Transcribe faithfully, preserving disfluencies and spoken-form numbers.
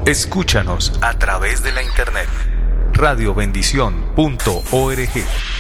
Escúchanos a través de la internet. radio bendición punto org.